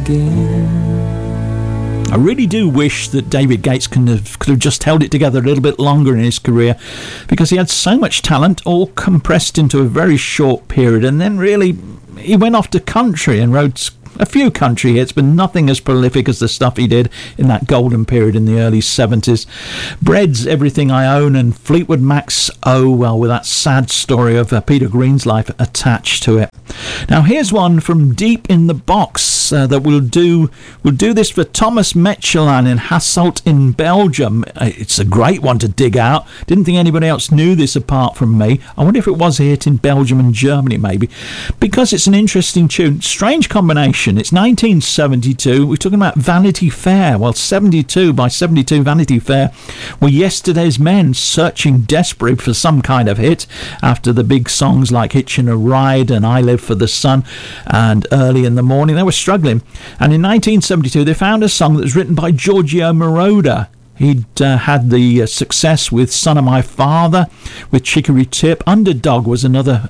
I really do wish that David Gates could have just held it together a little bit longer in his career, because he had so much talent all compressed into a very short period, and then really he went off to country and wrote a few country hits, but nothing as prolific as the stuff he did in that golden period in the early 70s. Bread's Everything I Own and Fleetwood Mac's Oh Well, with that sad story of Peter Green's life attached to it. Now here's one from deep in the box that we'll do this for Thomas Mechelen in Hasselt in Belgium. It's a great one to dig out. Didn't think anybody else knew this apart from me. I wonder if it was a hit in Belgium and Germany maybe, because it's an interesting tune. Strange combination. It's 1972. We're talking about Vanity Fair. Well, 72 Vanity Fair were yesterday's men searching desperately for some kind of hit after the big songs like Hitchin' a Ride and I Live for the Sun and Early in the Morning. They were struggling. And in 1972, they found a song that was written by Giorgio Moroder. He'd had the success with Son of My Father, with Chicory Tip. Underdog was another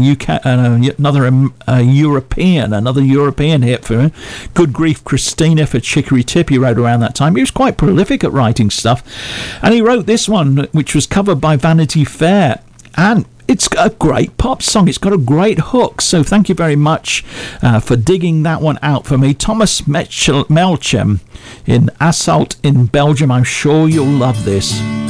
European hit for him. Good Grief Christina for Chicory Tip he wrote around that time. He was quite prolific at writing stuff. And he wrote this one, which was covered by Vanity Fair. And it's a great pop song. It's got a great hook. So thank you very much for digging that one out for me. Thomas Melchem in Hasselt in Belgium. I'm sure you'll love this.